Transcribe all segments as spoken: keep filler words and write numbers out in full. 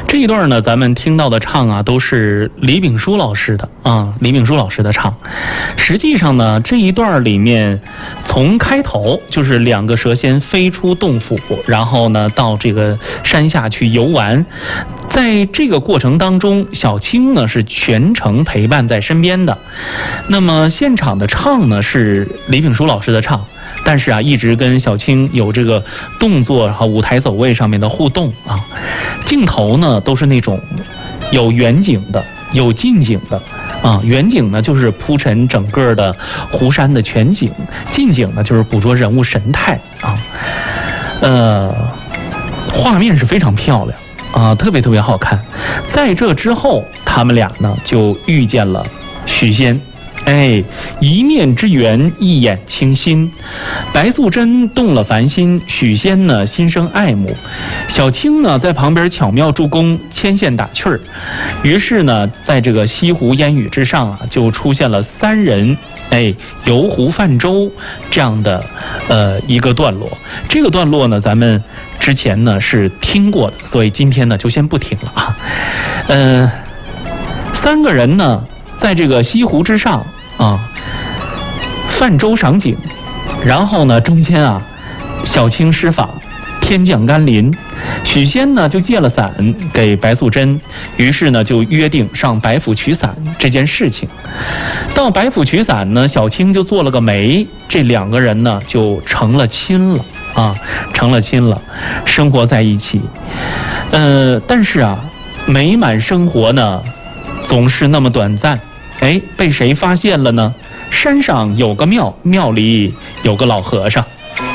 这一段呢，咱们听到的唱啊，都是李炳书老师的啊，李炳书老师的唱。实际上呢，这一段里面，从开头就是两个蛇仙飞出洞府，然后呢，到这个山下去游玩。在这个过程当中，小青呢是全程陪伴在身边的。那么现场的唱呢是李炳书老师的唱，但是啊，一直跟小青有这个动作和舞台走位上面的互动啊。镜头呢都是那种有远景的，有近景的啊。远景呢就是铺陈整个的湖山的全景，近景呢就是捕捉人物神态啊。呃，画面是非常漂亮。啊，特别特别好看。在这之后，他们俩呢就遇见了许仙。哎，一面之缘，一眼倾心。白素贞动了凡心，许仙呢心生爱慕。小青呢在旁边巧妙助攻，牵线打趣儿。于是呢，在这个西湖烟雨之上啊，就出现了三人哎游湖泛舟这样的呃一个段落。这个段落呢，咱们之前呢是听过的，所以今天呢就先不听了啊。呃，三个人呢在这个西湖之上啊泛舟赏景，然后呢中间啊小青施法，天降甘霖，许仙呢就借了伞给白素贞，于是呢就约定上白府取伞这件事情。到白府取伞呢，小青就做了个媒，这两个人呢就成了亲了啊，成了亲了，生活在一起。呃，但是啊，美满生活呢总是那么短暂。哎，被谁发现了呢？山上有个庙，庙里有个老和尚。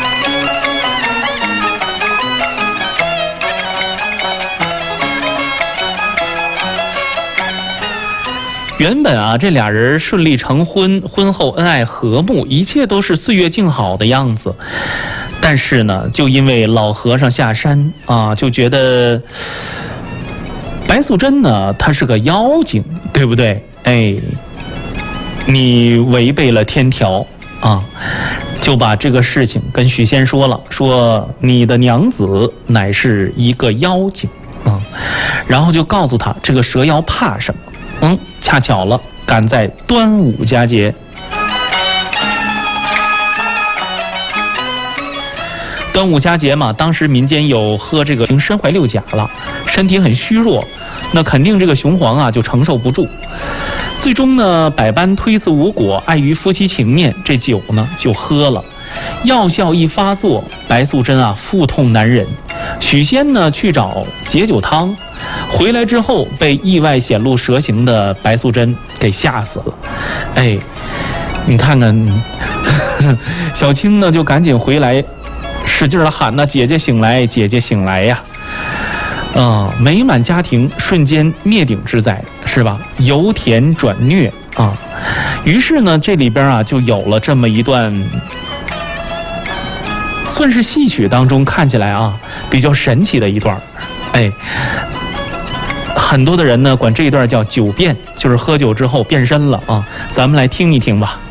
原本啊，这俩人顺利成婚，婚后恩爱和睦，一切都是岁月静好的样子。但是呢，就因为老和尚下山啊，就觉得白素贞呢，她是个妖精，对不对？哎，你违背了天条啊，就把这个事情跟许仙说了，说你的娘子乃是一个妖精啊，然后就告诉他这个蛇妖怕什么。嗯，恰巧了，赶在端午佳节。端午佳节嘛，当时民间有喝这个已经身怀六甲了，身体很虚弱，那肯定这个雄黄啊就承受不住。最终呢，百般推辞无果，碍于夫妻情面，这酒呢就喝了。药效一发作，白素贞啊腹痛难忍，许仙呢去找解酒汤，回来之后被意外显露蛇形的白素贞给吓死了。哎，你看看，呵呵小青呢就赶紧回来，使劲的喊呐：“姐姐醒来，姐姐醒来呀！”啊、呃，美满家庭瞬间灭顶之灾，是吧？由甜转虐啊！于是呢，这里边啊就有了这么一段，算是戏曲当中看起来啊比较神奇的一段。哎，很多的人呢管这一段叫酒变，就是喝酒之后变身了啊。咱们来听一听吧。